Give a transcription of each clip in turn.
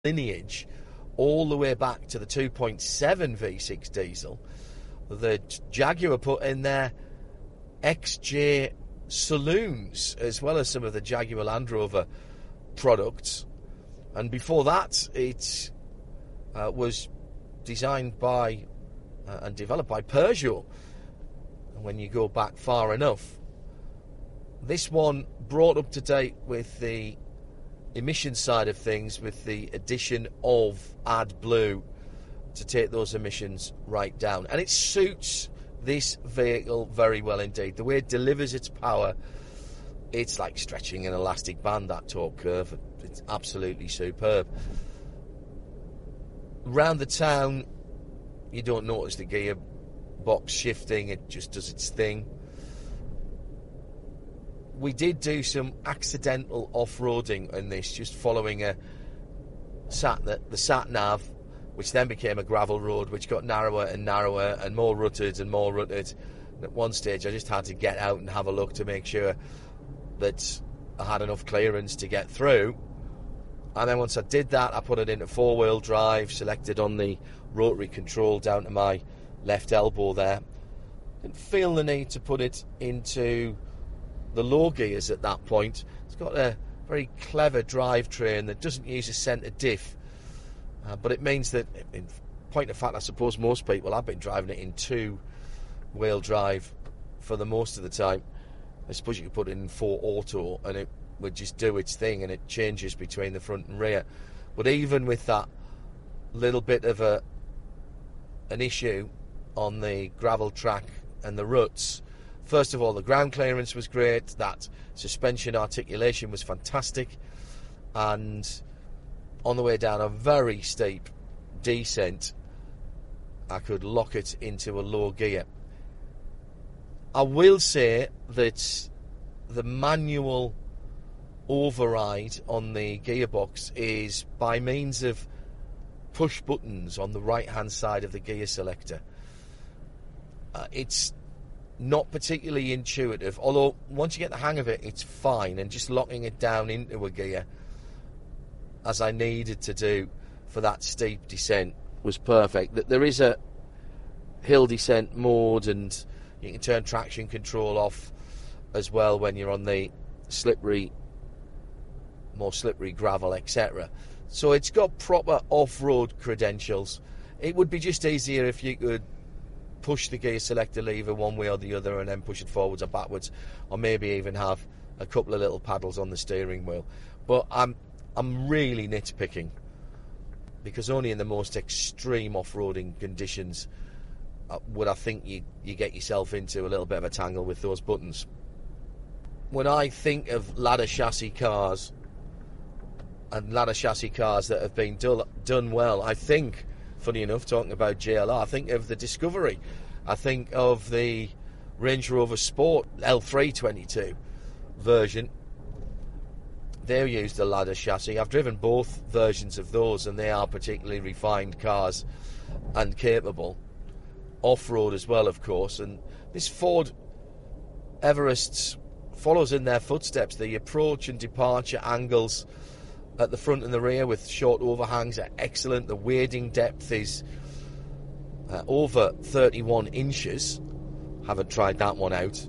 lineage all the way back to the 2.7 V6 diesel. The Jaguar put in their XJ saloons, as well as some of the Jaguar Land Rover products. And before that, it was designed by and developed by Peugeot. And when you go back far enough, this one brought up to date with the emission side of things, with the addition of AdBlue to take those emissions right down. And it suits this vehicle very well indeed. The way it delivers its power, it's like stretching an elastic band, that torque curve. It's absolutely superb. Round the town, you don't notice the gearbox shifting, it just does its thing. We did do some accidental off-roading in this, just following the sat-nav, which then became a gravel road, which got narrower and narrower and more rutted and more rutted. And at one stage, I just had to get out and have a look to make sure that I had enough clearance to get through. And then once I did that, I put it into four-wheel drive, selected on the rotary control down to my left elbow there. Didn't feel the need to put it into the low gears at that point. It's got a very clever drivetrain that doesn't use a centre diff, but it means that, in point of fact, I suppose most people have been driving it in two-wheel drive for the most of the time. I suppose you could put it in 4 auto and it would just do its thing, and it changes between the front and rear. But even with that little bit of an issue on the gravel track and the ruts, first of all, the ground clearance was great, that suspension articulation was fantastic, and on the way down a very steep descent, I could lock it into a low gear. I will say that the manual override on the gearbox is by means of push buttons on the right-hand side of the gear selector. It's not particularly intuitive, although once you get the hang of it, it's fine, and just locking it down into a gear, as I needed to do for that steep descent, was perfect. There is a hill descent mode, and you can turn traction control off as well when you're on the more slippery gravel, etc. So it's got proper off-road credentials. It would be just easier if you could push the gear selector lever one way or the other and then push it forwards or backwards, or maybe even have a couple of little paddles on the steering wheel. But I'm really nitpicking, because only in the most extreme off-roading conditions would I think you get yourself into a little bit of a tangle with those buttons. When I think of ladder chassis cars, and ladder chassis cars that have been done well, I think, funny enough, talking about JLR, I think of the Discovery. I think of the Range Rover Sport L322 version. They used a ladder chassis. I've driven both versions of those, and they are particularly refined cars and capable. Off-road as well, of course. And this Ford Everest follows in their footsteps. The approach and departure angles at the front and the rear with short overhangs are excellent. The wading depth is over 31 inches. Haven't tried that one out.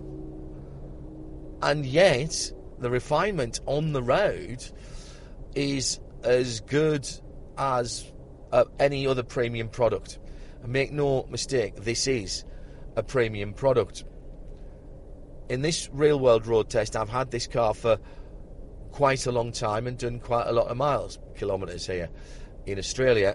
And yet, the refinement on the road is as good as any other premium product. And make no mistake, this is a premium product. In this real-world road test, I've had this car for quite a long time and done quite a lot of kilometres here in Australia.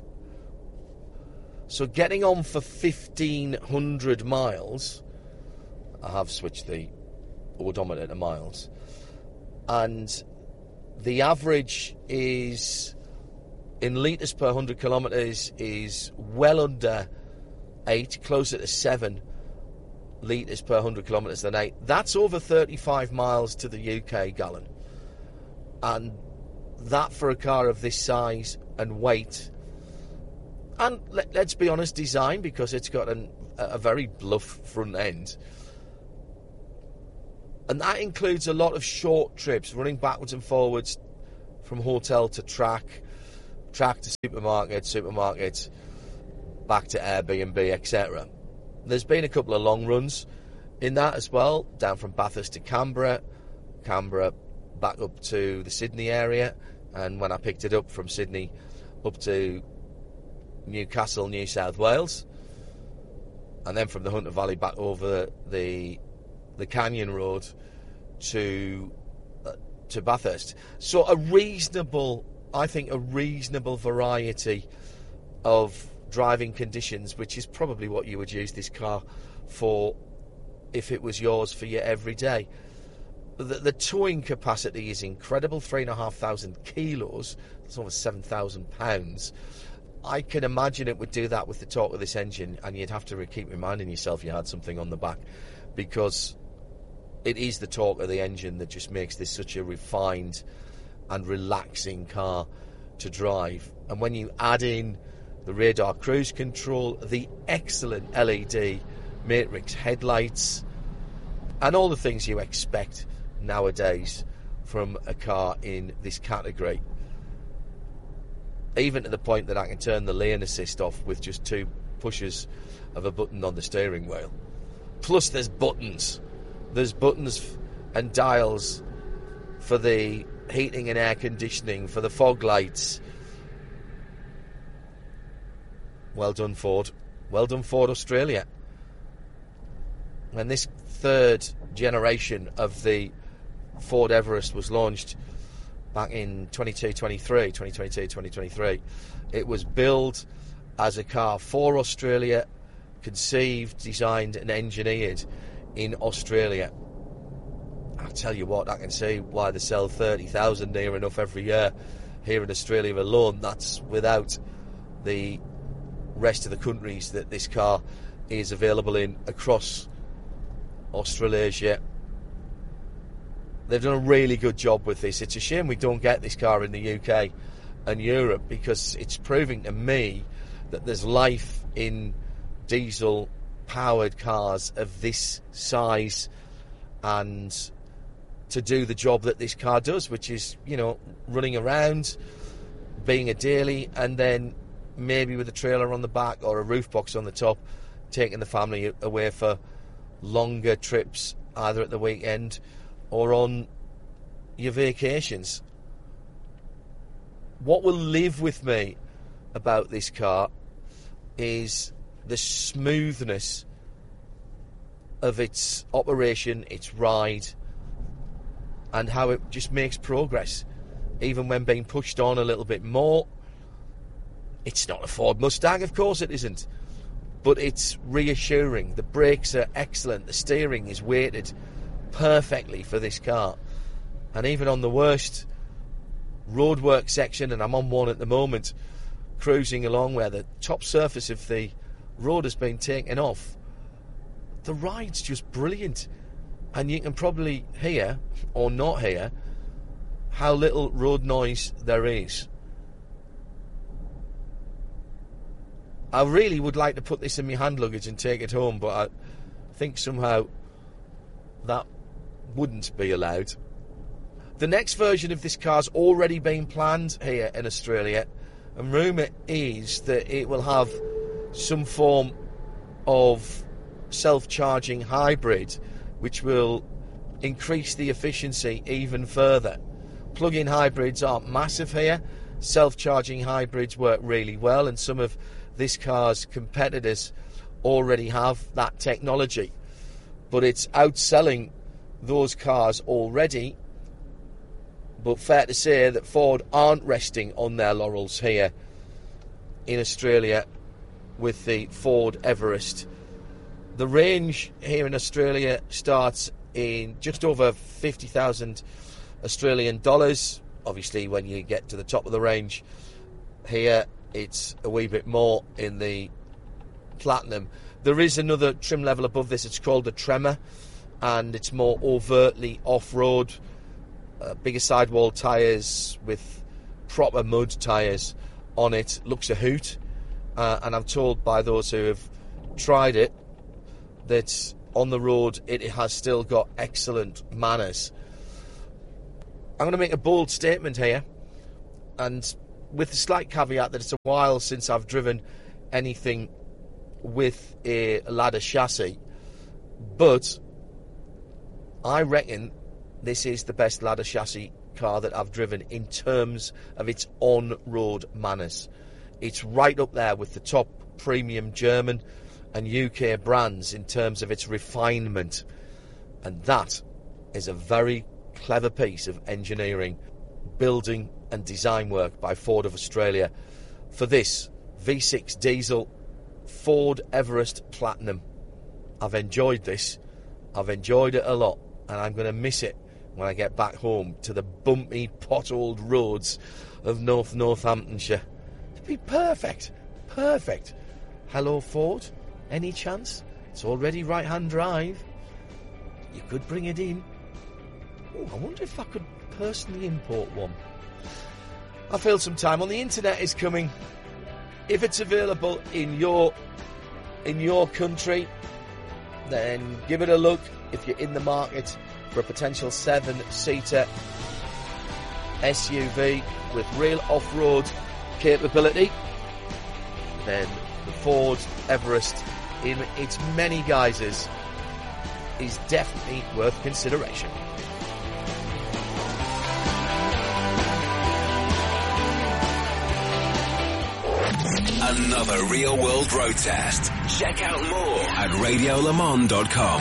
So getting on for 1,500 miles, I have switched the odometer to miles, and the average is, in litres per 100 kilometres, is well under 8, closer to 7 litres per 100 kilometres than 8. That's over 35 miles to the UK gallon. And that, for a car of this size and weight, and let's be honest, design, because it's got a very bluff front end. And that includes a lot of short trips, running backwards and forwards from hotel to track, track to supermarket, back to Airbnb, etc. There's been a couple of long runs in that as well, down from Bathurst to Canberra back up to the Sydney area, and when I picked it up from Sydney up to Newcastle, New South Wales, and then from the Hunter Valley back over the Canyon Road to Bathurst. So a reasonable variety of driving conditions, which is probably what you would use this car for if it was yours for your everyday. The towing capacity is incredible, 3,500 kilos, that's almost 7,000 pounds. I can imagine it would do that with the torque of this engine, and you'd have to keep reminding yourself you had something on the back, because it is the torque of the engine that just makes this such a refined and relaxing car to drive. And when you add in the radar cruise control, the excellent LED matrix headlights, and all the things you expect nowadays from a car in this category, even to the point that I can turn the lane assist off with just 2 pushes of a button on the steering wheel. Plus there's buttons and dials for the heating and air conditioning, for the fog lights. Well done, Ford. Well done, Ford Australia. When this third generation of the Ford Everest was launched back in 2022-23, it was built as a car for Australia, conceived, designed and engineered in Australia. I'll tell you what, I can see why they sell 30,000 near enough every year here in Australia alone. That's without the rest of the countries that this car is available in across Australasia. They've done a really good job with this. It's a shame we don't get this car in the UK and Europe, because it's proving to me that there's life in diesel powered cars of this size and to do the job that this car does, which is, running around, being a daily, and then maybe with a trailer on the back or a roof box on the top, taking the family away for longer trips, either at the weekend or on your vacations. What will live with me about this car is the smoothness of its operation, its ride, and how it just makes progress, even when being pushed on a little bit more. It's not a Ford Mustang, of course it isn't, but it's reassuring. The brakes are excellent, the steering is weighted perfectly for this car, and even on the worst roadwork section, and I'm on one at the moment, cruising along where the top surface of the road has been taken off, the ride's just brilliant, and you can probably hear or not hear how little road noise there is. I really would like to put this in my hand luggage and take it home, but I think somehow that wouldn't be allowed. The next version of this car's already been planned here in Australia, and rumour is that it will have some form of self-charging hybrid, which will increase the efficiency even further. Plug-in hybrids aren't massive here. Self-charging hybrids work really well, and some of this car's competitors already have that technology, but it's outselling those cars already. But fair to say that Ford aren't resting on their laurels here in Australia with the Ford Everest. The range here in Australia starts in just over 50,000 Australian dollars. Obviously, when you get to the top of the range here, it's a wee bit more in the Platinum. There is another trim level above this. It's called the Tremor, and it's more overtly off-road. Bigger sidewall tyres with proper mud tyres on it. Looks a hoot, and I'm told by those who have tried it that on the road it has still got excellent manners. I'm going to make a bold statement here, and with the slight caveat that it's a while since I've driven anything with a ladder chassis, but I reckon this is the best ladder chassis car that I've driven in terms of its on-road manners. It's right up there with the top premium German and UK brands in terms of its refinement, and that is a very clever piece of engineering, building and design work by Ford of Australia for this V6 diesel Ford Everest Platinum. I've enjoyed this. I've enjoyed it a lot, and I'm going to miss it when I get back home to the bumpy, potholed roads of Northamptonshire. It'd be perfect. Perfect. Hello, Ford. Any chance? It's already right-hand drive. You could bring it in. Oh, I wonder if I could personally import one. I feel some time on the internet is coming. If it's available in your country, then give it a look. If you're in the market for a potential 7-seater SUV with real off-road capability, then the Ford Everest in its many guises is definitely worth consideration. Another real-world road test. Check out more at radiolemans.com.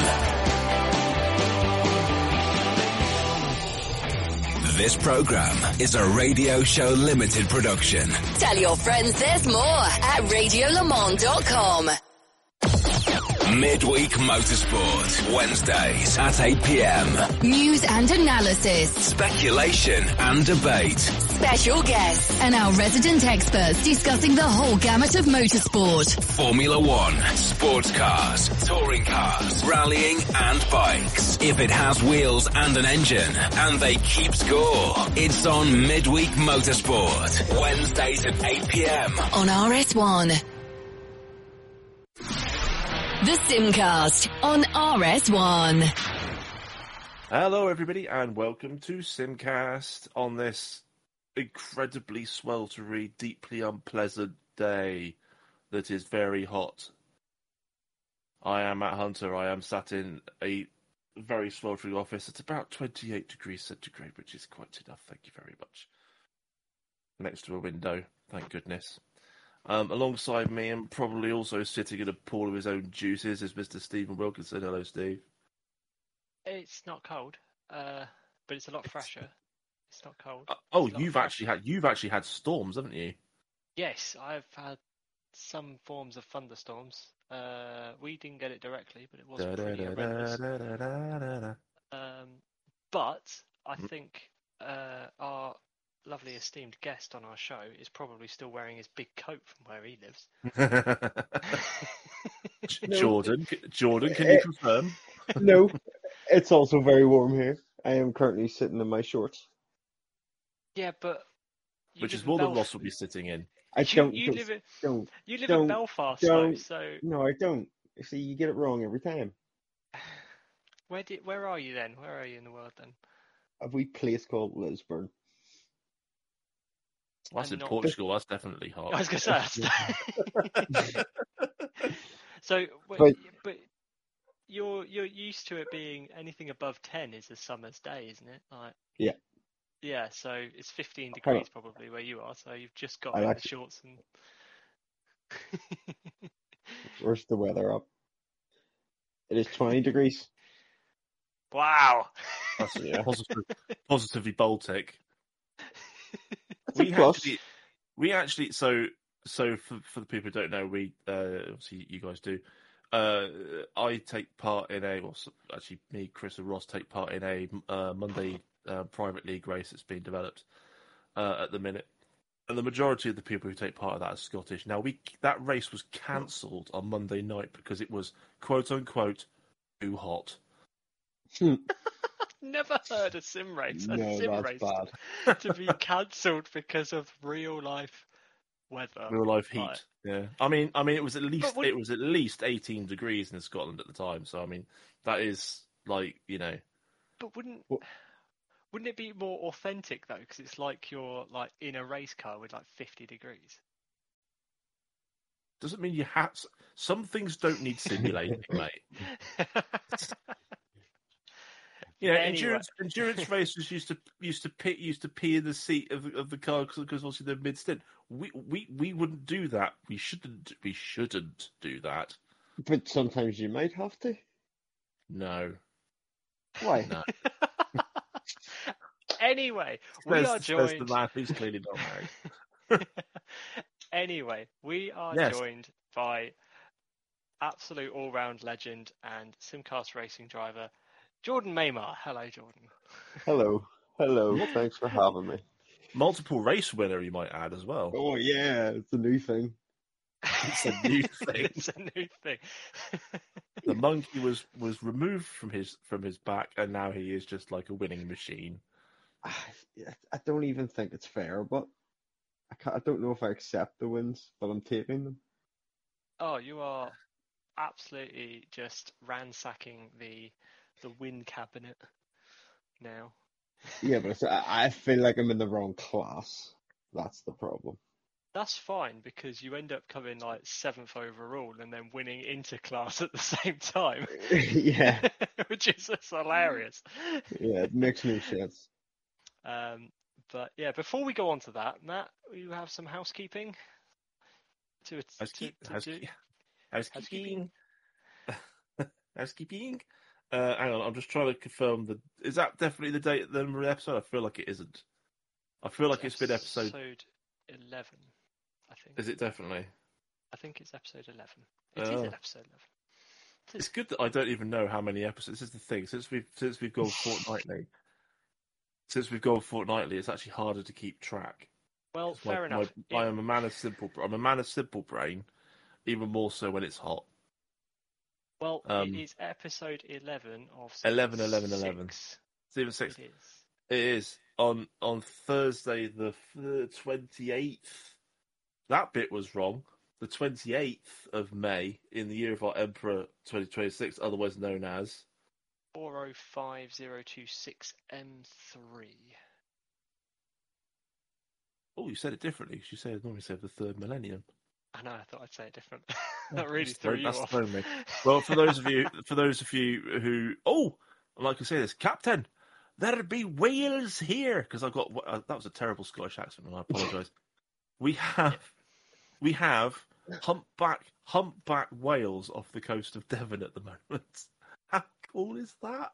This program is a Radio Show Limited production. Tell your friends there's more at radiolemans.com. Midweek Motorsport, Wednesdays at 8 p.m. News and analysis, Speculation and debate. special guests, and our resident experts discussing the whole gamut of motorsport. Formula One, sports cars, touring cars, rallying and bikes. If it has wheels and an engine, and they keep score, it's on Midweek Motorsport, Wednesdays at 8 p.m. On RS1. The Simcast on RS1. Hello everybody and welcome to Simcast on this incredibly sweltery, deeply unpleasant day that is very hot. I am Matt Hunter. I am sat in a very sweltering office. It's about 28 degrees centigrade, which is quite enough, thank you very much. Next to a window, thank goodness. Alongside me, and probably also sitting in a pool of his own juices, is Mr. Stephen Wilkinson. Hello, Steve. It's not cold, but it's a lot fresher. It's not cold. You've actually had storms, haven't you? Yes, I've had some forms of thunderstorms. We didn't get it directly, but it was pretty horrendous. But I think our lovely esteemed guest on our show is probably still wearing his big coat from where he lives. Jordan, can you confirm? No, it's also very warm here. I am currently sitting in my shorts. Yeah, but which is more than Ross will be sitting in. You live in Belfast, though, so no, I don't. See, you get it wrong every time. Where are you then? Where are you in the world then? A wee place called Lisburn. Well, that's in Portugal. That's definitely hot. I was going to say. So, but you're used to it being anything above 10 is a summer's day, isn't it? Like, yeah. Yeah, so it's 15 degrees probably where you are. So you've just got the shorts and. Where's the weather up? It is 20 degrees. Wow. That's positively Baltic. We actually so for the people who don't know, we obviously you guys do. I take part in me, Chris, and Ross take part in a Monday private league race that's being developed at the minute, and the majority of the people who take part of that are Scottish. Now that race was cancelled on Monday night because it was quote unquote too hot. Never heard a sim race bad. to be cancelled because of real life weather. Real life heat. Right. Yeah. I mean it was at least 18 degrees in Scotland at the time, so I mean that is like, you know. But wouldn't Wouldn't it be more authentic though? Because it's like you're like in a race car with like 50 degrees. Doesn't mean you have. Some things don't need simulating, mate. You know, Anyway. endurance racers used to pee in the seat of the car because obviously they're mid stint. We wouldn't do that. We shouldn't do that. But sometimes you might have to. No. Why? No. Anyway, we are Says joined. the man who's clearly not married. Anyway, we are Yes. joined by absolute all-round legend and Simcast racing driver Jordan Maymar. Hello, Jordan. Hello. Thanks for having me. Multiple race winner, you might add as well. Oh yeah, it's a new thing. It's a new thing. It's a new thing. The monkey was removed from his back, and now he is just like a winning machine. I don't even think it's fair, but I don't know if I accept the wins, but I'm taking them. Oh, you are absolutely just ransacking the win cabinet now. Yeah, but I feel like I'm in the wrong class. That's the problem. That's fine because you end up coming like 7th overall and then winning interclass at the same time. Yeah. Which is just hilarious. Yeah, it makes no sense. But yeah, before we go on to that, Matt, you have some housekeeping to do. Housekeeping. Housekeeping. Hang on, I'm just trying to confirm is that definitely the date of the episode? I feel like it isn't. I feel like it's been episode 11, I think. Is it definitely? I think it's episode 11. It is in episode 11. It's good that I don't even know how many episodes. This is the thing. Since we've gone fortnightly, it's actually harder to keep track. Well, fair enough. I'm a man of simple brain, even more so when it's hot. Well, it is episode 11 of 11. Season 6. It is on Thursday the 28th. That bit was wrong. The 28th of May in the year of our Emperor 2026, otherwise known as 405026 M3. Oh, you said it differently. You said normally say the third millennium. I know. I thought I'd say it different. That really threw you off. Me. Well, for those of you who, like I say this, Captain, there be whales here because I got that was a terrible Scottish accent, and I apologise. We have humpback whales off the coast of Devon at the moment. How cool is that?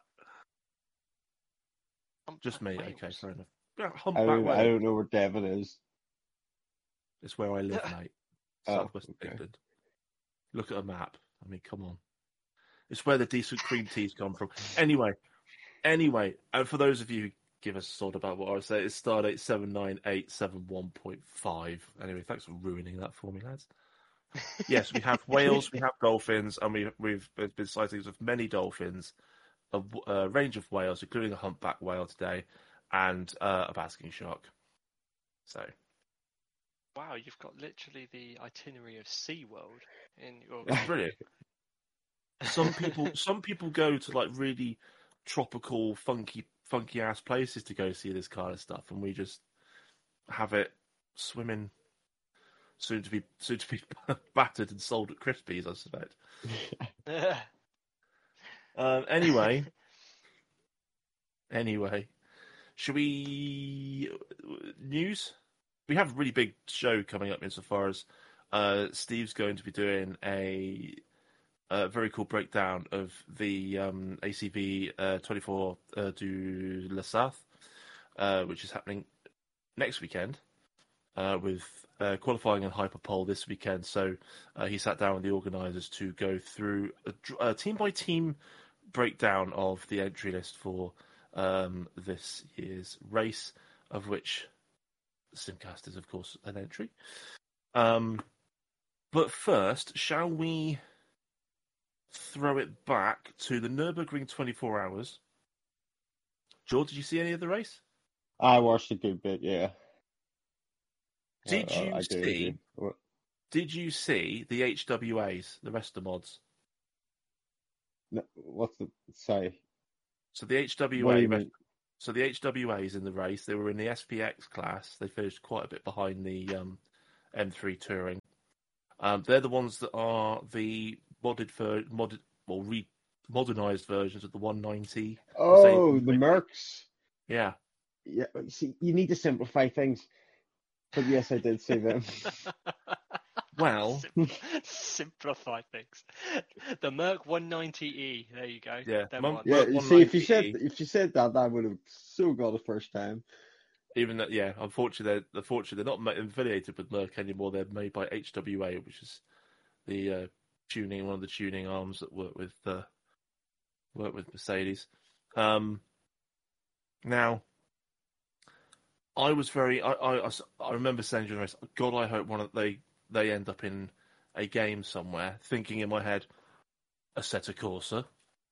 Just me. Wales. Okay, fair enough. I Humpback whale. don't know where Devon is. It's where I live, mate. Oh, Southwest okay. England. Look at a map. I mean, come on. It's where the decent cream teas come from. Anyway, and for those of you who give us a thought about what I was saying, it's Stardate 79871.5. Anyway, thanks for ruining that for me, lads. Yes, we have whales, we have dolphins, and we've been sightings of many dolphins, a range of whales, including a humpback whale today, and a basking shark. So. Wow, you've got literally the itinerary of SeaWorld in your. It's brilliant. Some people go to like really tropical, funky ass places to go see this kind of stuff, and we just have it swimming, soon to be battered and sold at Crispies, I suspect. Anyway, should we news? We have a really big show coming up insofar as Steve's going to be doing a very cool breakdown of the ACV 24 du La Sarthe, which is happening next weekend with qualifying and hyperpole this weekend. So he sat down with the organisers to go through a team-by-team breakdown of the entry list for this year's race, of which Simcast is, of course, an entry. But first, shall we throw it back to the Nürburgring 24 hours? George, did you see any of the race? I watched a good bit, yeah. Did you see the HWAs, the rest of the mods? No, what's the say? So the HWA, What do you mean? So the HWAs in the race, they were in the SPX class. They finished quite a bit behind the M3 Touring. They're the ones that are the modernized versions of the 190. Oh, the Mercs. Yeah. Yeah, see, you need to simplify things. But yes, I did say them. Well, simplify things. The Merc 190E. There you go. yeah. Them ones. Yeah, you see, if you 190E. said that, I would have so got it first time. Even that, yeah. Unfortunately, they're not affiliated with Merc anymore. They're made by HWA, which is the one of the tuning arms that work with Mercedes. Now, I was very. I remember saying during the race, God, I hope they end up in a game somewhere. Thinking in my head, Assetto Corsa,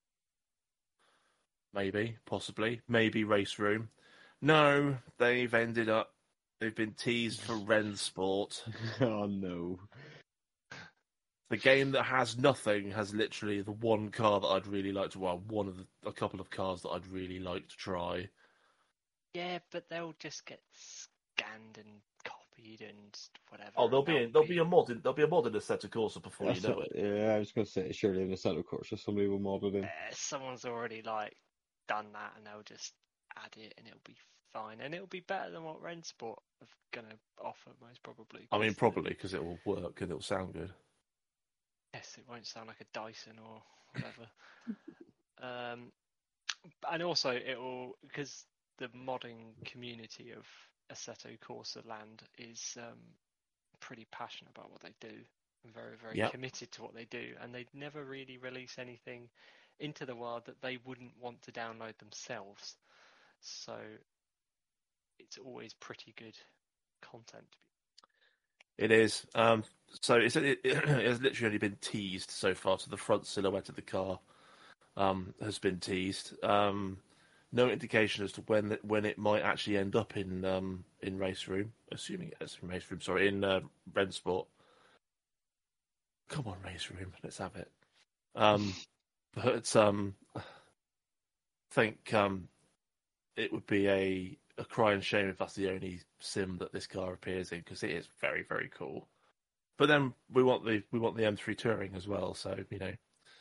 maybe, possibly, maybe Race Room. No, they've been teased for Rennsport. Oh no! The game that has nothing has literally the one car that I'd really like to. Well, a couple of cars that I'd really like to try. Yeah, but they'll just get scanned and copied and whatever. Oh, there'll be a mod in Assetto Corsa before you know it. Yeah, I was going to say surely in Assetto Corsa somebody will mod it in. Someone's already done that, and they'll just add it, and it'll be fine, and it'll be better than what Rennsport are going to offer, most probably. I mean, probably because it will work and it'll sound good. Yes, it won't sound like a Dyson or whatever. And also it'll, because the modding community of Assetto Corsa land is pretty passionate about what they do and very, very committed to what they do, and they never really release anything into the world that they wouldn't want to download themselves. So it's always pretty good content. It is. So it has literally only been teased so far. So the front silhouette of the car has been teased. No indication as to when it might actually end up in Race Room. Assuming it's in Race Room. Sorry, in Rennsport. Come on, Race Room, let's have it. But I think it would be a crying shame if that's the only sim that this car appears in, because it is very, very cool. But then we want the M3 Touring as well, so Yep.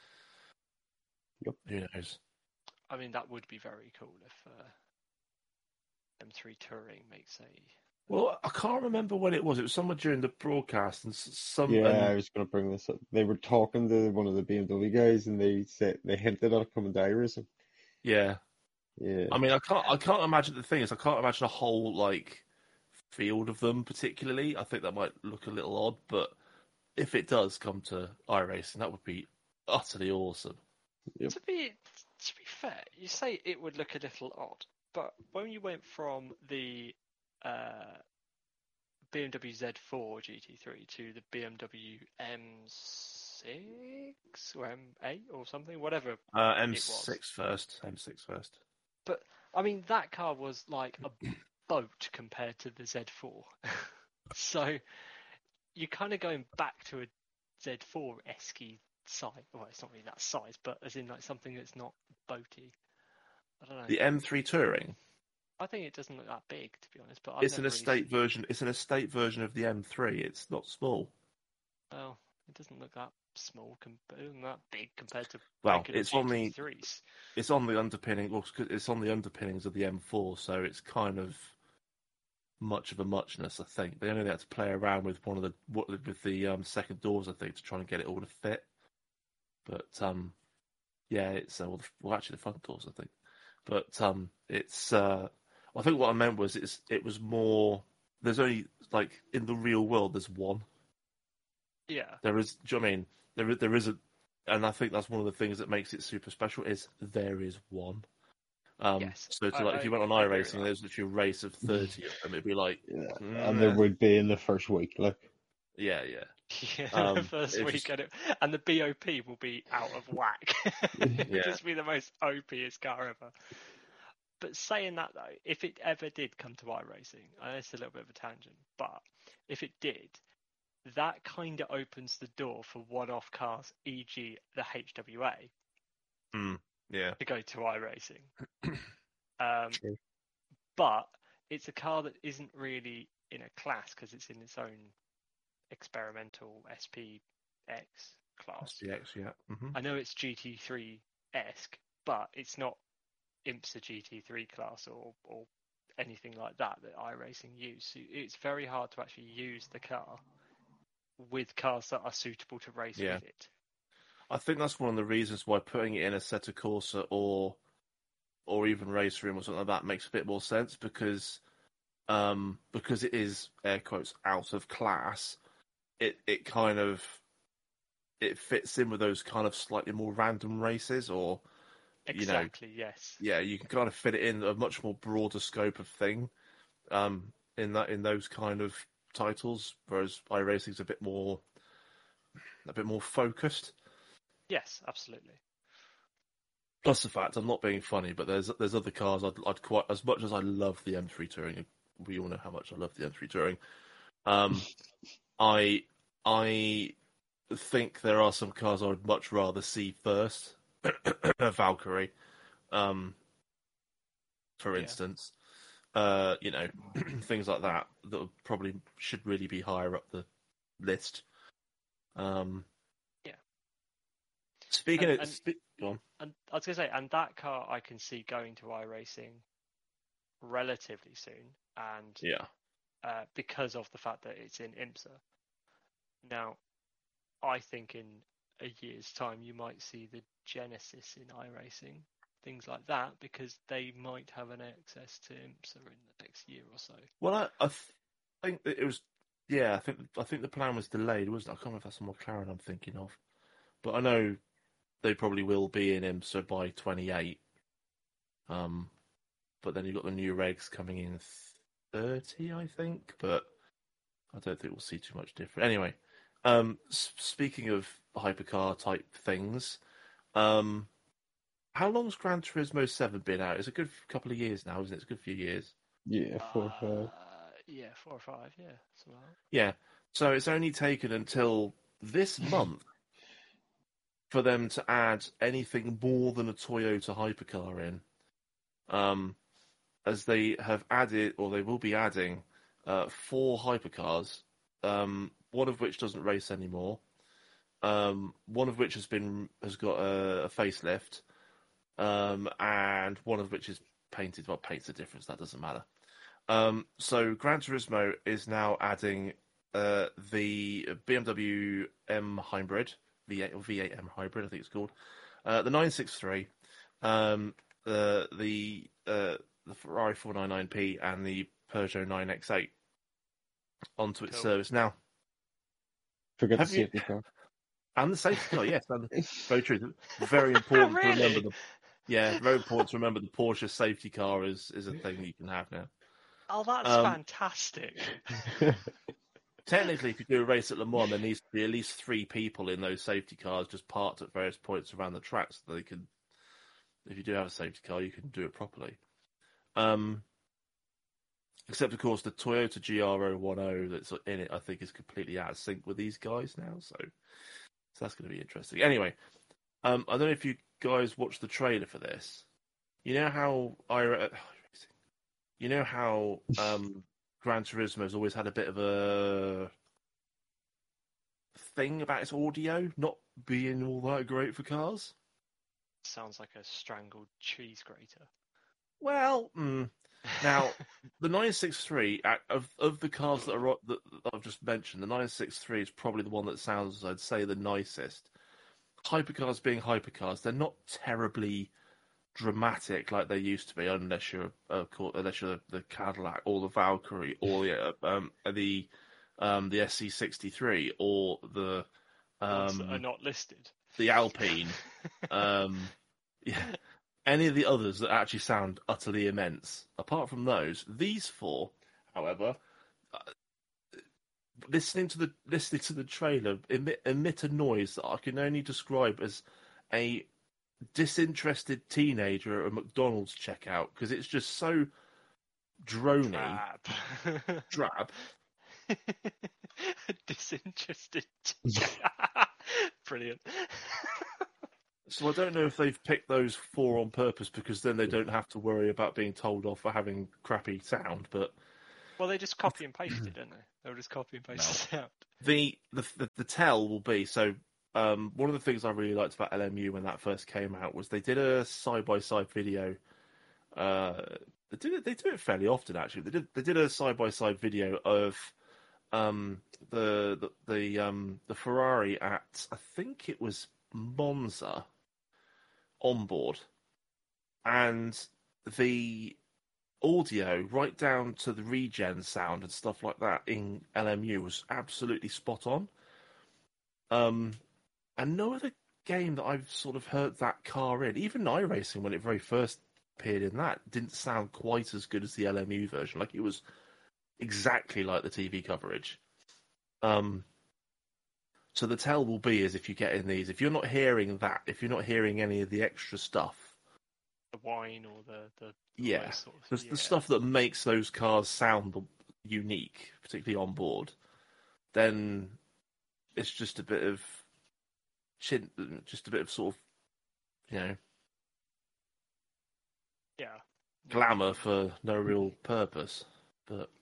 Who knows? I mean, that would be very cool if M3 Touring makes a. Well, I can't remember when it was. It was somewhere during the broadcast, and I was going to bring this up. They were talking to one of the BMW guys, and they hinted at it coming to iRacing. Yeah. Yeah. I mean, I can't imagine. The thing is, I can't imagine a whole field of them particularly. I think that might look a little odd, but if it does come to iRacing, that would be utterly awesome. Yep. To be fair, you say it would look a little odd, but when you went from the BMW Z4 GT3 to the BMW M6 or M8 or something, whatever M6 first. M6 first. But I mean, that car was like a boat compared to the Z4. So you're kind of going back to a Z4 esque size. Well, it's not really that size, but as in something that's not boaty. I don't know. The M3 Touring. I think it doesn't look that big, to be honest. But it's an estate version. It's an estate version of the M3. It's not small. Well, it doesn't look that small, that big compared to. Well, it's on the underpinning. Well, it's on the underpinnings of the M4, so it's kind of much of a muchness. I think they only had to play around with the second doors, I think, to try and get it all to fit. But it's actually the front doors, I think. But it's. I think what I meant was it was more. There's only in the real world there's one. Yeah. There is. Do you know what I mean? There is a, and I think that's one of the things that makes it super special is there is one. Yes. So if you went on iRacing, there's literally a race of 30 of them. It'd be and there would be in the first week, Yeah. Yeah, the first week, and the BOP will be out of whack. It'll just be the most OPest car ever. But saying that though, if it ever did come to iRacing, I know it's a little bit of a tangent, but if it did, that kind of opens the door for one-off cars, e.g. the HWA, to go to iRacing. True. But it's a car that isn't really in a class because it's in its own experimental SPX class. SPX, yeah. Mm-hmm. I know it's GT3-esque, but it's not IMSA GT3 class or anything like that iRacing use. So it's very hard to actually use the car with cars that are suitable to race with it. I think that's one of the reasons why putting it in Assetto Corsa or even Race Room or something like that makes a bit more sense because it is air quotes out of class. It kind of fits in with those kind of slightly more random races or exactly, yes. Yeah, you can kind of fit it in a much more broader scope of thing in those kind of titles, whereas iRacing's a bit more focused. Yes, absolutely. Plus the fact, I'm not being funny, but there's other cars I'd quite, as much as I love the M3 Touring, we all know how much I love the M3 Touring. I think there are some cars I would much rather see first. Valkyrie, for instance, things like that probably should really be higher up the list. Speaking go on. And I was going to say, and that car I can see going to iRacing relatively soon, and because of the fact that it's in IMSA. Now, I think in a year's time you might see the Genesis in iRacing, things like that, because they might have an access to IMSA in the next year or so. Well, I think that it was. Yeah, I think the plan was delayed, wasn't it? I can't remember if that's the McLaren I'm thinking of, but I know they probably will be in IMSA by 28. But then you've got the new regs coming in 30, I think. But I don't think we'll see too much different. Anyway, speaking of hypercar type things, how long's Gran Turismo 7 been out? It's a good couple of years now, isn't it? It's a good few years. Yeah, 4 or 5. Yeah, 4 or 5. Yeah, yeah. So it's only taken until this month for them to add anything more than a Toyota hypercar in, as they have added, or they will be adding, 4 hypercars, one of which doesn't race anymore, one of which has got a facelift, and one of which is painted. Well, paint's the difference, that doesn't matter. So Gran Turismo is now adding the BMW M Hybrid, V8 M Hybrid, I think it's called, the 963, the Ferrari 499P, and the Peugeot 9X8 onto its service now. Forget the safety car. And the safety car, yes, very true. Very important really? to remember. Very important to remember the Porsche safety car is a thing that you can have now. Oh, that's fantastic. Technically, if you do a race at Le Mans, there needs to be at least 3 people in those safety cars just parked at various points around the track so they can, if you do have a safety car, you can do it properly. Except, of course, the Toyota GR010 that's in it, I think, is completely out of sync with these guys now, so that's going to be interesting. Anyway, I don't know if you guys watched the trailer for this. You know how Gran Turismo has always had a bit of a thing about its audio not being all that great for cars? Sounds like a strangled cheese grater. Well, now the 963 of the cars that I've just mentioned, the 963 is probably the one that sounds, I'd say, the nicest. Hypercars being hypercars, they're not terribly dramatic like they used to be, unless you're the Cadillac or the Valkyrie or the SC63 or the ones that are not listed, the Alpine, any of the others that actually sound utterly immense. Apart from those, these 4, however, listening to the trailer emit a noise that I can only describe as a disinterested teenager at a McDonald's checkout, because it's just so drony, drab. Disinterested. Brilliant. So I don't know if they've picked those 4 on purpose because then they don't have to worry about being told off for having crappy sound. But Well, they just copy and paste it, don't they? They'll just copy and paste the sound. the tell will be so. One of the things I really liked about LMU when that first came out was they did a side by side video. They do it fairly often actually. They did a side by side video of the Ferrari at, I think it was Monza, on board, and the audio right down to the regen sound and stuff like that in LMU was absolutely spot on. And no other game that I've sort of heard that car in, even iRacing when it very first appeared in that, didn't sound quite as good as the LMU version. Like, it was exactly like the TV coverage. So the tell will be is if you get in these, if you're not hearing that, if you're not hearing any of the extra stuff, The whine or the yeah, sort of, the stuff that makes those cars sound unique, particularly on board, then it's just a bit of sort of, glamour for no real purpose. But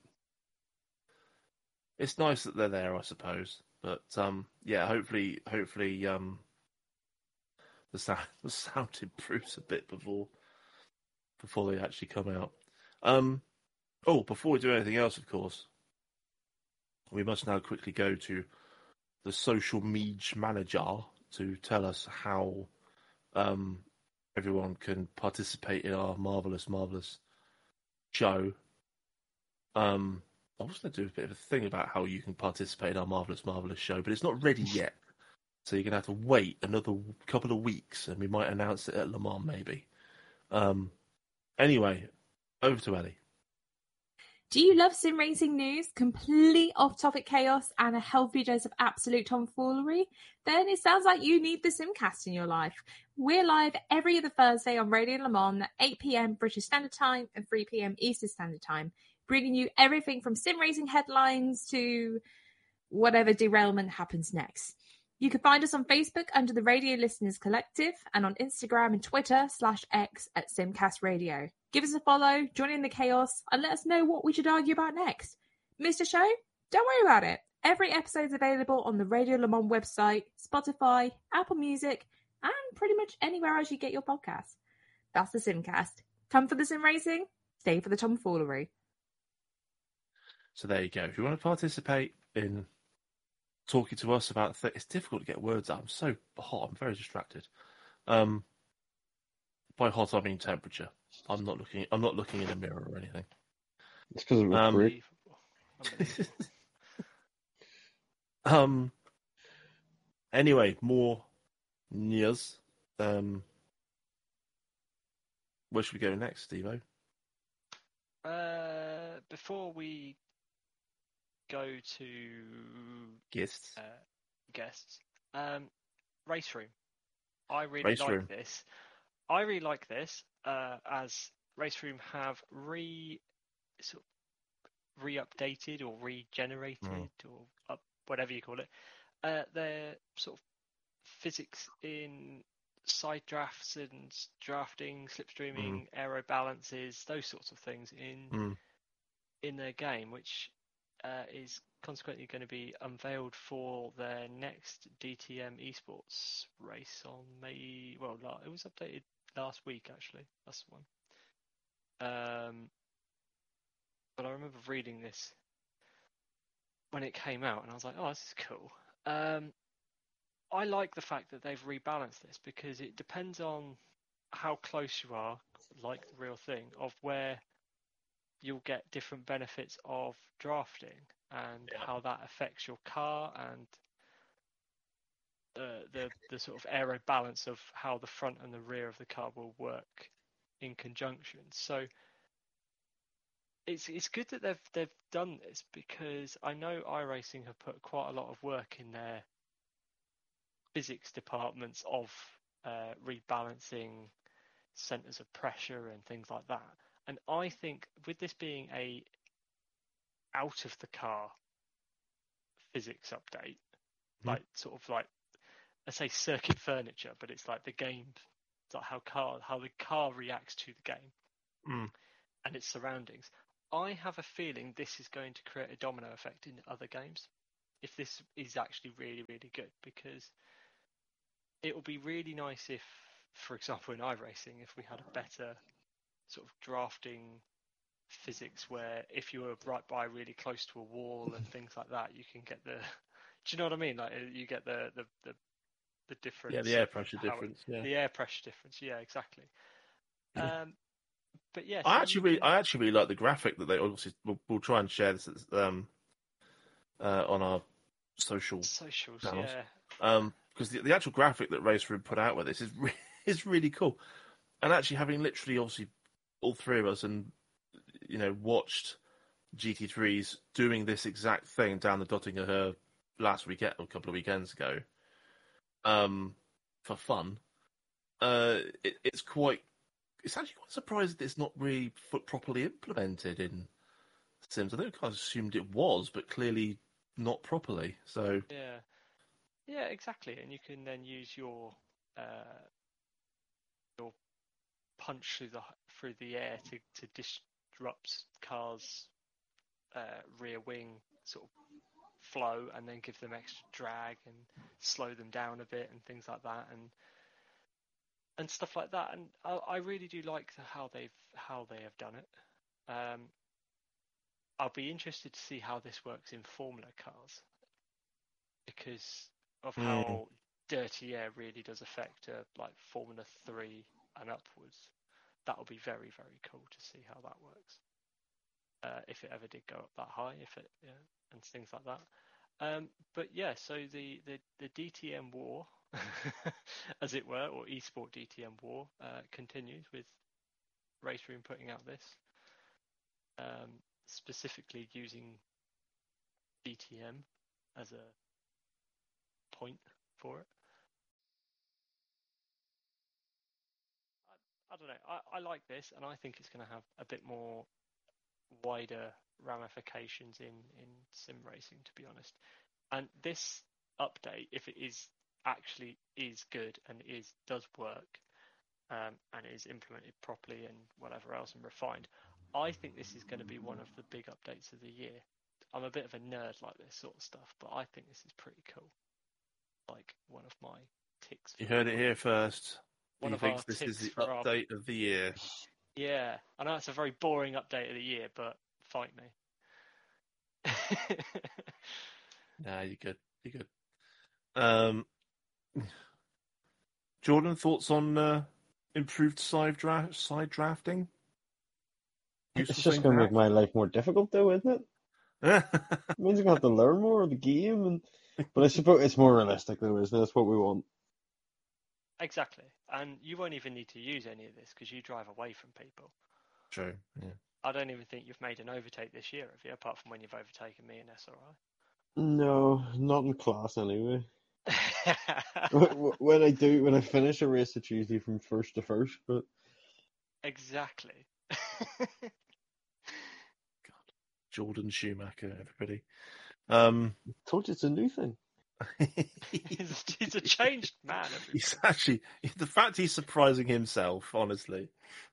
it's nice that they're there, I suppose. But hopefully the sound improves a bit before they actually come out. Before we do anything else, of course, we must now quickly go to the social media manager to tell us how everyone can participate in our marvellous show. I was going to do a bit of a thing about how you can participate in our marvellous show, but it's not ready yet. So you're going to have to wait another couple of weeks, and we might announce it at Le Mans, maybe. Anyway, over to Ellie. Do you love sim racing news, complete off-topic chaos, and a healthy dose of absolute tomfoolery? Then it sounds like you need the Simcast in your life. We're live every other Thursday on Radio Le Mans at 8 p.m. British Standard Time and 3 p.m. Eastern Standard Time, bringing you everything from sim racing headlines to whatever derailment happens next. You can find us on Facebook under the Radio Listeners Collective and on Instagram and Twitter /X at Simcast Radio. Give us a follow, join in the chaos, and let us know what we should argue about next. Missed a show? Don't worry about it. Every episode is available on the Radio Le Mans website, Spotify, Apple Music, and pretty much anywhere else you get your podcasts. That's the Simcast. Come for the sim racing, stay for the tomfoolery. So there you go. If you want to participate in talking to us about it's difficult to get words out. I'm so hot. I'm very distracted. By hot, I mean temperature. I'm not looking in a mirror or anything. It's because of a break. Anyway, more news. Where should we go next, Steve-O? Before we go to guests, Race Room. I really like this. I really like this as Race Room have re-updated or regenerated or whatever you call it. Their sort of physics in side drafts and drafting, slipstreaming, aero balances, those sorts of things in their game, which is consequently going to be unveiled for their next DTM Esports race on May. Well, it was updated last week, actually. That's the one. But I remember reading this when it came out, and I was like, "Oh, this is cool." I like the fact that they've rebalanced this because it depends on how close you are, like the real thing, of where you'll get different benefits of drafting and how that affects your car and the sort of aero balance of how the front and the rear of the car will work in conjunction. So it's good that they've done this because I know iRacing have put quite a lot of work in their physics departments of rebalancing centers of pressure and things like that. And I think with this being a out of the car physics update, like sort of like I say circuit furniture, but it's like the game, it's like how the car reacts to the game and its surroundings. I have a feeling this is going to create a domino effect in other games if this is actually really, really good, because it will be really nice if, for example, in iRacing, if we had a better sort of drafting physics where if you were right by really close to a wall and things like that, you can get the... Do you know what I mean? Like you get the difference. Yeah, the air pressure difference. Yeah, the air pressure difference. Yeah, exactly. But yeah, I actually really like the graphic that they obviously. We'll try and share this on our socials. Channels. Yeah. Because the actual graphic that Race Room put out with this is really cool, and actually having literally obviously all three of us and watched GT3s doing this exact thing down the Dottinger last weekend or a couple of weekends ago, for fun. It's actually quite surprised that it's not really properly implemented in Sims. I think I assumed it was, but clearly not properly. So yeah, exactly. And you can then use your punch through the air to disrupt cars' rear wing sort of flow, and then give them extra drag and slow them down a bit and things like that, and stuff like that. And I really do like how they have done it. I'll be interested to see how this works in Formula cars, because of how dirty air really does affect like Formula 3 and upwards. That'll be very, very cool to see how that works. If it ever did go up that high, and things like that. But yeah, so the DTM war, as it were, or eSport DTM war, continues with Race Room putting out this, specifically using DTM as a point for it. I don't know. I like this, and I think it's going to have a bit more wider ramifications in sim racing, to be honest. And this update, if it is good and does work, and is implemented properly and whatever else and refined, I think this is going to be one of the big updates of the year. I'm a bit of a nerd like this sort of stuff, but I think this is pretty cool. Like one of my ticks. You heard it here first. He thinks this is the update of the year. Yeah, I know it's a very boring update of the year, but fight me. Nah, you're good. You're good. Jordan, thoughts on improved side drafting? It's just going to make my life more difficult, though, isn't it? It means I'm going to have to learn more of the game, but I suppose it's more realistic, though, isn't it? That's what we want. Exactly, and you won't even need to use any of this because you drive away from people. True. Yeah. I don't even think you've made an overtake this year, have you? Apart from when you've overtaken me in SRI. No, not in class anyway. When I finish a race, it's usually from first to first, but exactly. God, Jordan Schumacher, everybody. Told you it's a new thing. He's a changed man. He's actually, the fact he's surprising himself, honestly.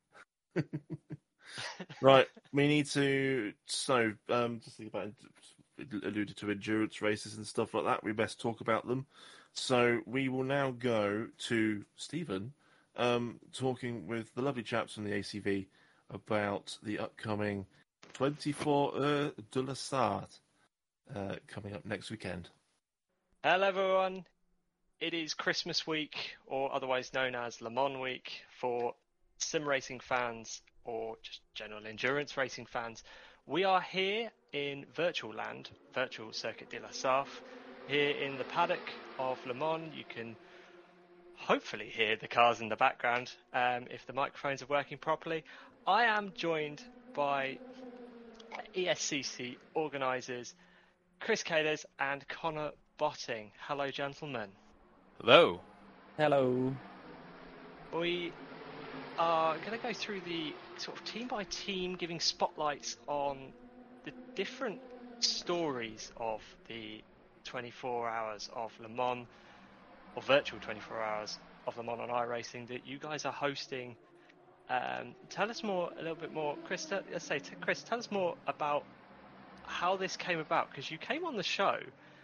Right, we need to. So, just think about alluded to endurance races and stuff like that. We best talk about them. So we will now go to Stephen, talking with the lovely chaps from the ACV about the upcoming 24 Heures de la Sarthe coming up next weekend. Hello everyone, it is Christmas week, or otherwise known as Le Mans week, for sim racing fans or just general endurance racing fans. We are here in Virtual Land, Virtual Circuit de la Sarthe, here in the paddock of Le Mans. You can hopefully hear the cars in the background if the microphones are working properly. I am joined by ESCC organisers Chris Kales and Connor Botting. Hello, gentlemen. Hello. Hello. We are going to go through the sort of team by team, giving spotlights on the different stories of the 24 hours of Le Mans. or virtual 24 hours of Le Mans on iRacing that you guys are hosting. Tell us a little bit more, Chris. Chris, tell us more about how this came about, because you came on the show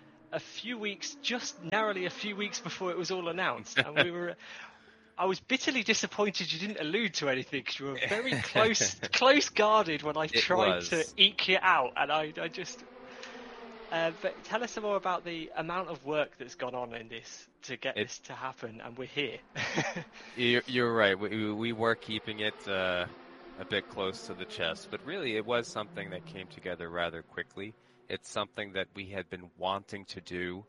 narrowly a few weeks before it was all announced, and I was bitterly disappointed you didn't allude to anything, because you were very close guarded when I tried to eke you out, and I just. But tell us some more about the amount of work that's gone on in this to get this to happen, and we're here. You're right. We were keeping it a bit close to the chest, but really it was something that came together rather quickly. It's something that we had been wanting to do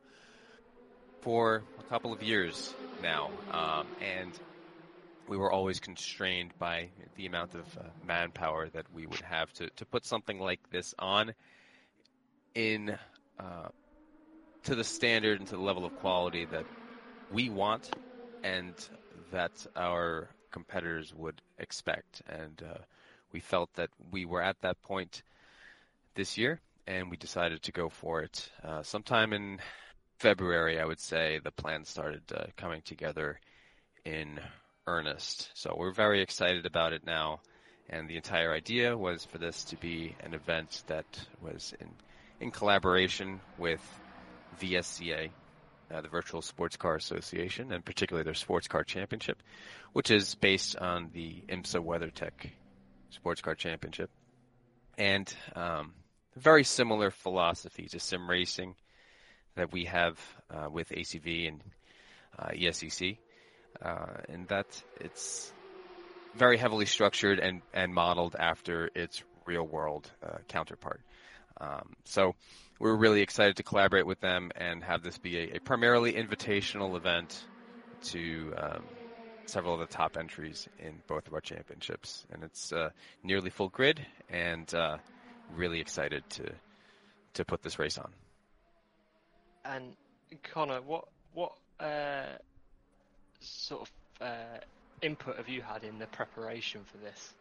for a couple of years now, and we were always constrained by the amount of manpower that we would have to put something like this on in to the standard and to the level of quality that we want and that our competitors would expect. And we felt that we were at that point this year, and we decided to go for it. Sometime in February, I would say, the plan started coming together in earnest. So we're very excited about it now, and the entire idea was for this to be an event that was in collaboration with VSCA, the Virtual Sports Car Association, and particularly their Sports Car Championship, which is based on the IMSA WeatherTech Sports Car Championship. And very similar philosophy to sim racing that we have with ACV and ESCC, in that it's very heavily structured and modeled after its real-world counterpart. So we're really excited to collaborate with them and have this be a primarily invitational event to several of the top entries in both of our championships. And it's nearly full grid, and really excited to put this race on. And Connor, what sort of input have you had in the preparation for this?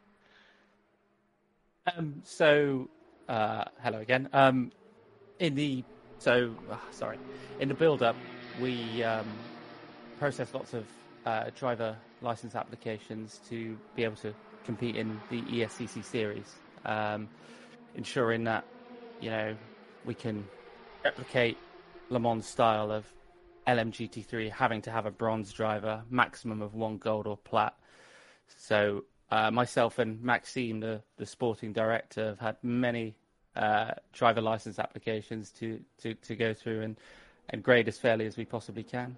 Hello again. In the build-up, we processed lots of driver license applications to be able to compete in the ESCC series, ensuring that we can replicate Le Mans style of LMGT3 having to have a bronze driver, maximum of 1 gold or plat. So myself and Maxime, the sporting director, have had many driver license applications to go through and grade as fairly as we possibly can.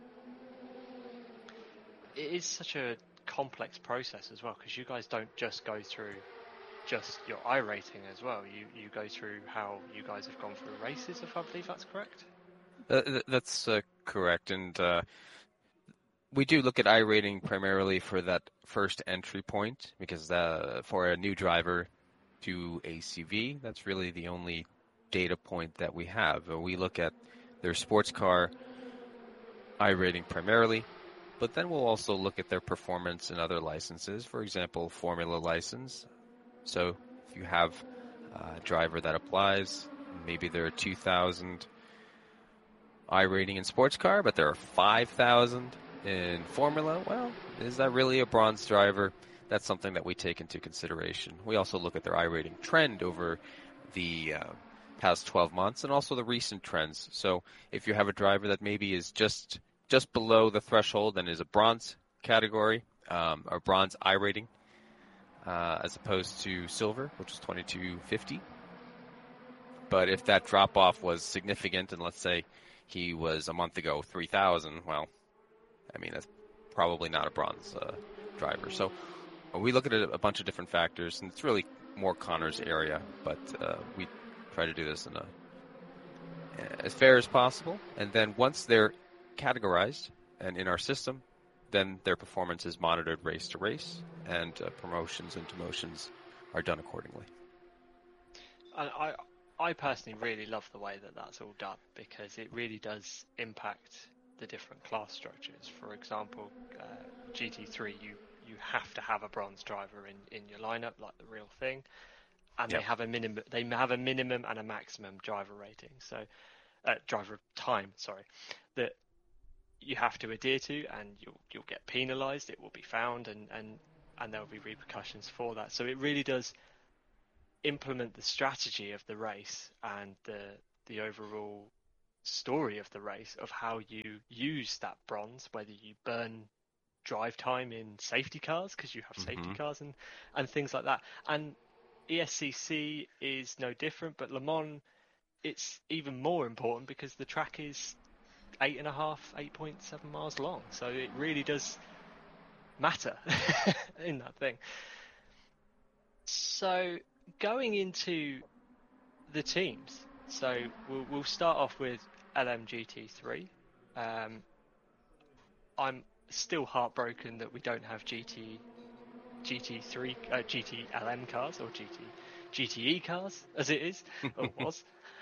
It is such a complex process as well, because you guys don't just go through just your iRating as well. You go through how you guys have gone through races, if I believe that's correct. That's correct, and we do look at iRating primarily for that first entry point, because for a new driver to ACV, that's really the only data point that we have. We look at their sports car iRating primarily, but then we'll also look at their performance in other licenses, for example, Formula license. So if you have a driver that applies, maybe they're a 2,000 iRating in sports car, but there are 5,000 in Formula. Well, is that really a bronze driver? That's something that we take into consideration. We also look at their iRating trend over the past 12 months and also the recent trends. So if you have a driver that maybe is just below the threshold and is a bronze category, or bronze iRating, as opposed to silver, which is 2250. But if that drop-off was significant, and let's say he was a month ago 3,000, well, I mean, that's probably not a bronze driver. So we look at a bunch of different factors, and it's really more Connor's area, but we try to do this in as fair as possible. And then once they're categorized and in our system, then their performance is monitored race to race, and promotions and demotions are done accordingly. I personally really love the way that that's all done, because it really does impact the different class structures. For example, GT3, you have to have a bronze driver in your lineup, like the real thing, and yep. They have a minimum and a maximum driver rating. So driver time, sorry. That you have to adhere to, and you'll get penalised. It will be found, and there will be repercussions for that. So it really does implement the strategy of the race and the overall story of the race, of how you use that bronze, whether you burn drive time in safety cars because you have safety cars and things like that. And ESCC is no different, but Le Mans, it's even more important because the track is 8.7 miles long, so it really does matter in that thing. So going into the teams, so we'll start off with LMGT3. I'm still heartbroken that we don't have GT3 GTLM cars, or GTE cars as it is or was.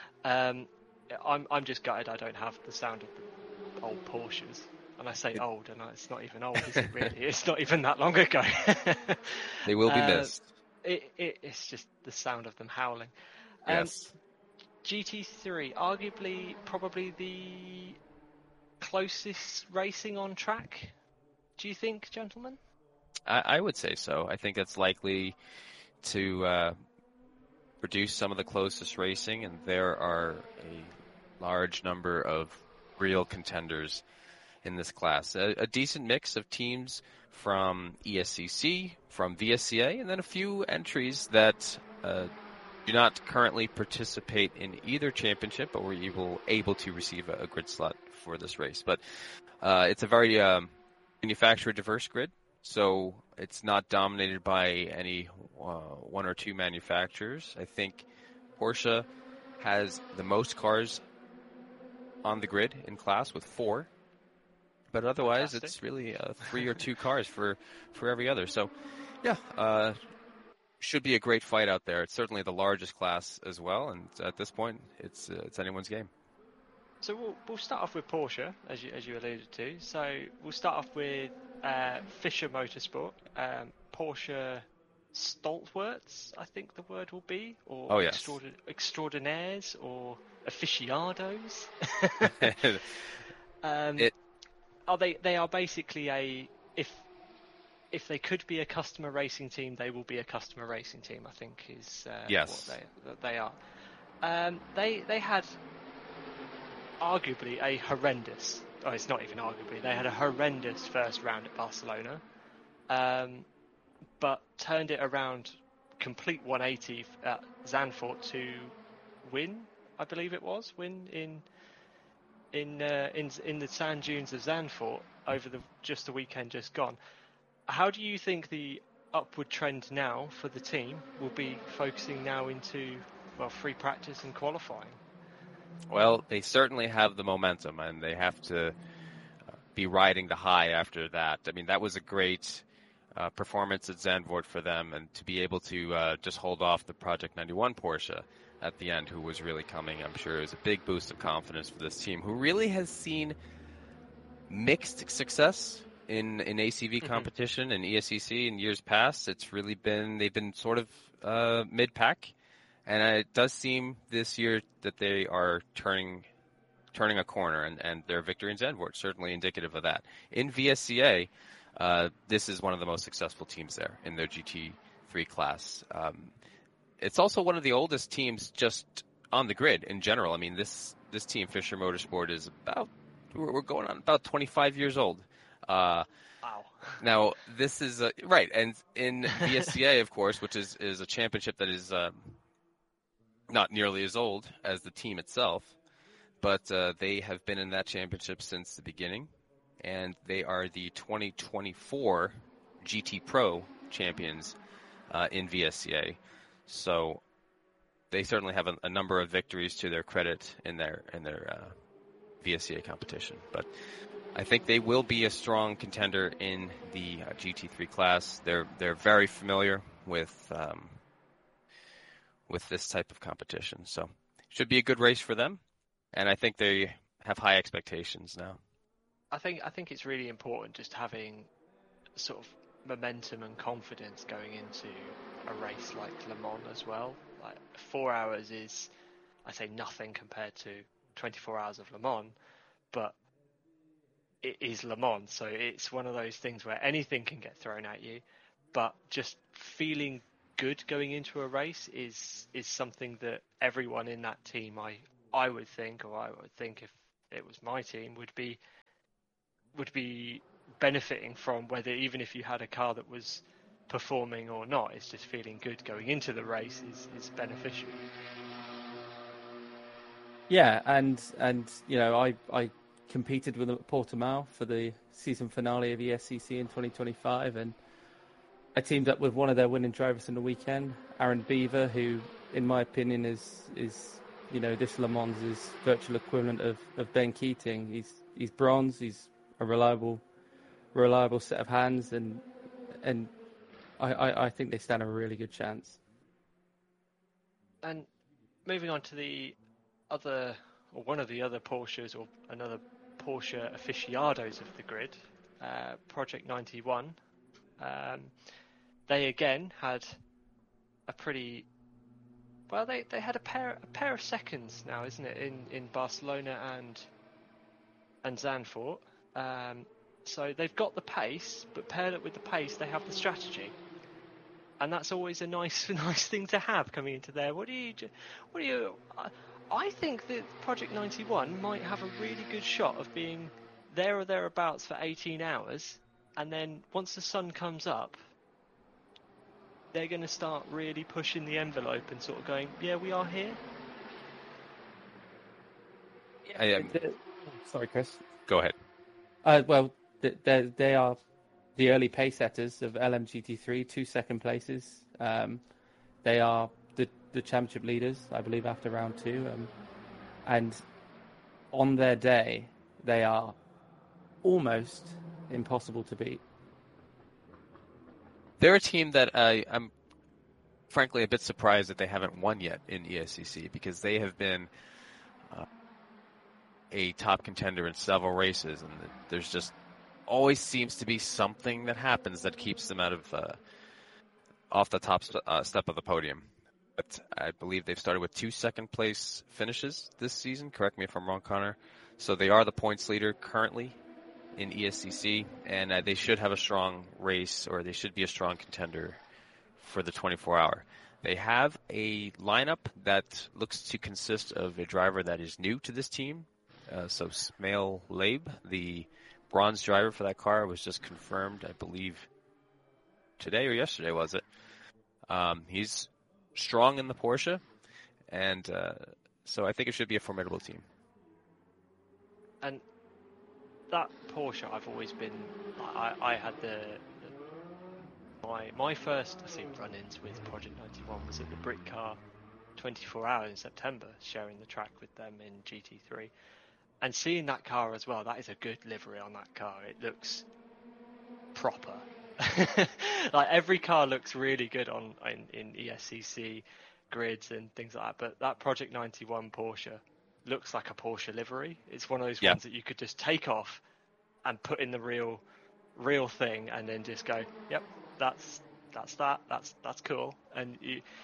I'm just gutted I don't have the sound of the old Porsches. And I say old, and it's not even old, is it really? It's not even that long ago. They will be missed. It's just the sound of them howling. Yes. GT3, arguably probably the closest racing on track, do you think, gentlemen? I would say so. I think it's likely to produce some of the closest racing, and there are a large number of real contenders in this class. A decent mix of teams from ESCC, from VSCA, and then a few entries that do not currently participate in either championship, but were able to receive a grid slot for this race. But it's a very manufacturer diverse grid, so it's not dominated by any one or two manufacturers. I think Porsche has the most cars on the grid in class with 4, but otherwise Fantastic. It's really 3 or 2 cars for every other. So yeah, should be a great fight out there. It's certainly the largest class as well, and at this point it's anyone's game. So we'll start off with Porsche, as you alluded to. So we'll start off with Fischer Motorsport, Porsche Stalwarts, I think the word will be, or yes. extraordinaires, or aficionados. They are basically if they could be a customer racing team, they will be a customer racing team, I think is what they are. They had arguably a horrendous, it's not even arguably, they had a horrendous first round at Barcelona, but turned it around, complete 180 at Zandvoort to win, I believe it was, in the sand dunes of Zandvoort over the weekend just gone. How do you think the upward trend now for the team will be, focusing now into free practice and qualifying? Well, they certainly have the momentum, and they have to be riding the high after that. I mean, that was a great performance at Zandvoort for them, and to be able to just hold off the Project 91 Porsche at the end, who was really coming, I'm sure, is a big boost of confidence for this team, who really has seen mixed success in ACV competition and ESCC in years past. It's really they've been sort of mid-pack, and it does seem this year that they are turning a corner, and their victory in Zandvoort certainly indicative of that. In VSCA, this is one of the most successful teams there in their GT3 class. It's also one of the oldest teams just on the grid in general. I mean, this team, Fischer Motorsport, is we're going on about 25 years old. Wow. Now, this is right, and in VSCA, of course, which is a championship that is not nearly as old as the team itself, but they have been in that championship since the beginning, and they are the 2024 GT Pro champions in VSCA. So they certainly have a number of victories to their credit in their VSCA competition. But I think they will be a strong contender in the GT3 class. They're very familiar with this type of competition, so should be a good race for them. And I think they have high expectations now. I think it's really important just having sort of momentum and confidence going into a race like Le Mans as well. Like 4 hours is, I say, nothing compared to 24 hours of Le Mans, but it is Le Mans, so it's one of those things where anything can get thrown at you, but just feeling good going into a race is something that everyone in that team, I would think if it was my team, would be benefiting from, whether even if you had a car that was performing or not. It's just feeling good going into the race is beneficial. Yeah, and I competed with them at Portimao for the season finale of ESCC in 2025, and I teamed up with one of their winning drivers in the weekend, Aaron Beaver, who, in my opinion, is this Le Mans' virtual equivalent of Ben Keating. He's bronze. He's a reliable set of hands, and I think they stand a really good chance. And moving on to the other, or one of the other Porsches, or another Porsche aficionados of the grid, Project 91. They again had a pretty well. They had a pair of seconds now, isn't it, in Barcelona and Zandvoort. So they've got the pace, but paired up with the pace, they have the strategy, and that's always a nice thing to have coming into there. I think that Project 91 might have a really good shot of being there or thereabouts for 18 hours, and then once the sun comes up, they're going to start really pushing the envelope and sort of going, yeah, we are here. Sorry, Chris. Go ahead. Well, they are the early pace setters of LMGT3, 2 second places. They are the championship leaders, I believe, after round 2. And on their day, they are almost impossible to beat. They're a team that I'm frankly a bit surprised that they haven't won yet in ESCC, because they have been a top contender in several races, and there's just always seems to be something that happens that keeps them out of off the top step of the podium. But I believe they've started with 2 second place finishes this season. Correct me if I'm wrong, Connor. So they are the points leader currently in ESCC, and they should have a strong race, or they should be a strong contender for the 24-hour. They have a lineup that looks to consist of a driver that is new to this team. So Smail Laib, the bronze driver for that car, was just confirmed, I believe, today or yesterday, was it? He's strong in the Porsche, and so I think it should be a formidable team. And that Porsche, I've always been. I had my first run-ins with Project 91 was at the Britcar 24 Hour in September, sharing the track with them in GT3, and seeing that car as well. That is a good livery on that car. It looks proper. Like every car looks really good in ESCC grids and things like that. But that Project 91 Porsche looks like a Porsche livery. It's one of those ones that you could just take off and put in the real thing, and then just go, yep, that's cool. And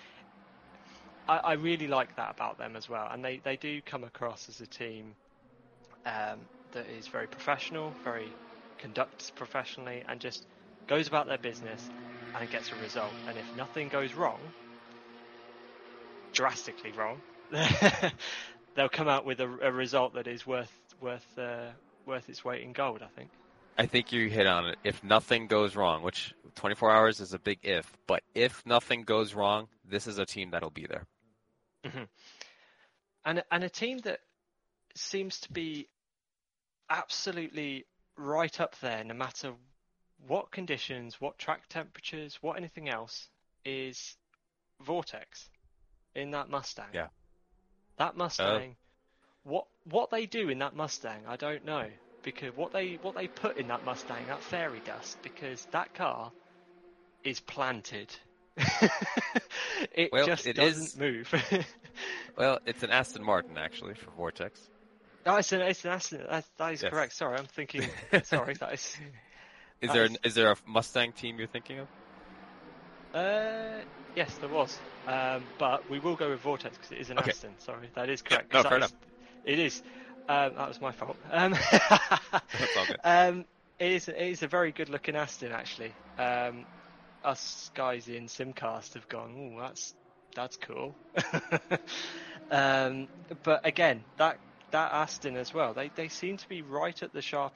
I really like that about them as well. And they do come across as a team that is very professional, conducts professionally, and just goes about their business and gets a result. And if nothing goes wrong, drastically wrong, they'll come out with a result that is worth its weight in gold, I think. I think you hit on it. If nothing goes wrong, which 24 hours is a big if, but if nothing goes wrong, this is a team that'll be there. Mm-hmm. And a team that seems to be absolutely right up there, no matter what conditions, what track temperatures, what anything else, is Vortex in that Mustang. Yeah. That Mustang, what they do in that Mustang, I don't know. Because what they put in that Mustang, that fairy dust, because that car is planted. It doesn't move. Well, it's an Aston Martin, actually, for Vortex. Oh, it's an Aston. That is correct. Sorry, I'm thinking. Sorry, that is. Is there a Mustang team you're thinking of? Yes, there was. But we will go with Vortex because it is an Aston. Sorry, that is correct. No, fair enough. It is. That was my fault. That's all good. It is a very good looking Aston, actually. Us guys in Simcast have gone, "Oh, that's cool." But again, that Aston as well, they seem to be right at the sharp